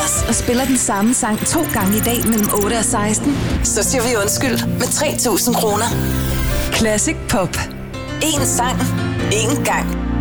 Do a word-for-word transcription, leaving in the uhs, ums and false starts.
os og spiller den samme sang to gange i dag mellem otte og seksten, så siger vi undskyld med tre tusind kroner. Classic Pop. Én sang. Én gang.